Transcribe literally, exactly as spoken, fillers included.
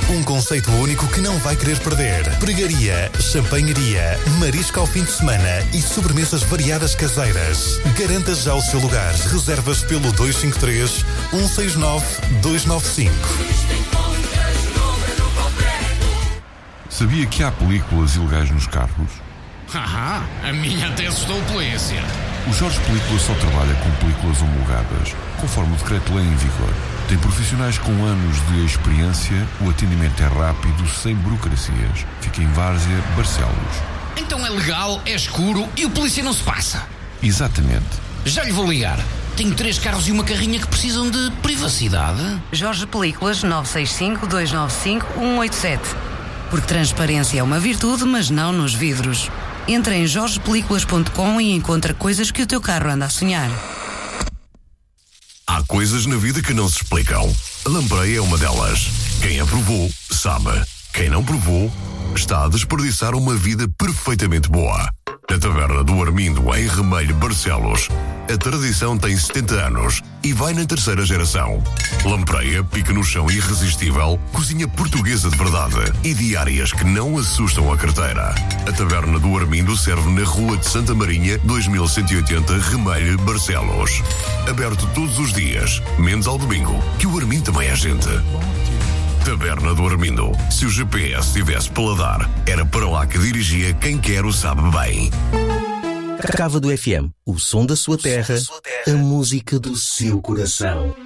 Um conceito único que não vai querer perder. Pregaria, champanharia, marisco ao fim de semana e sobremesas variadas caseiras. Garanta já o seu lugar. Reservas pelo dois cinco três, um seis nove, dois nove cinco. Sabia que há películas ilegais nos carros? Haha, a minha até assustou a polícia. O Jorge Películas só trabalha com películas homologadas, conforme o decreto-lei em vigor. Tem profissionais com anos de experiência, o atendimento é rápido, sem burocracias. Fica em Várzea, Barcelos. Então é legal, é escuro e o polícia não se passa. Exatamente. Já lhe vou ligar. Tenho três carros e uma carrinha que precisam de privacidade. Jorge Películas nove seis cinco, dois nove cinco, um oito sete. Porque transparência é uma virtude, mas não nos vidros. Entra em jorge películas ponto com e encontra coisas que o teu carro anda a sonhar. Há coisas na vida que não se explicam. A lampreia é uma delas. Quem a provou, sabe. Quem não provou, está a desperdiçar uma vida perfeitamente boa. Na Taberna do Armindo, em Remelho, Barcelos, a tradição tem setenta anos e vai na terceira geração. Lampreia, pica no chão irresistível, cozinha portuguesa de verdade e diárias que não assustam a carteira. A Taberna do Armindo serve na Rua de Santa Marinha, dois mil cento e oitenta, Remelho, Barcelos. Aberto todos os dias, menos ao domingo, que o Armindo também é gente. Taberna do Armindo. Se o G P S tivesse paladar, era para lá que dirigia quem quer o sabe bem. Cava do F M, o som da sua terra, a música do seu coração.